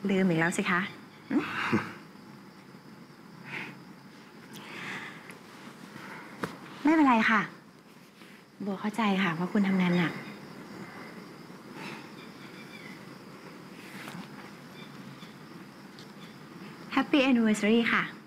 ลืมอีกแล้วสิคะไม่เป็นไรค่ะโบเข้าใจค่ะว่าคุณทำงานหนัก Happy Anniversary ค่ะ